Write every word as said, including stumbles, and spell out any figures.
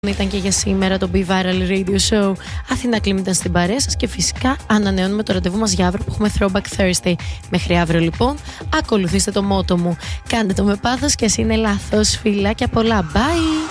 Ήταν και για σήμερα το Be Viral Radio Show. Αθηνά Κλίμ ήταν στην παρέα σας και φυσικά ανανεώνουμε το ραντεβού μας για αύριο που έχουμε Throwback Thursday. Μέχρι αύριο λοιπόν, ακολουθήστε το μότο μου. Κάντε το με πάθος και ας είναι λάθος. Φιλάκια πολλά. Bye!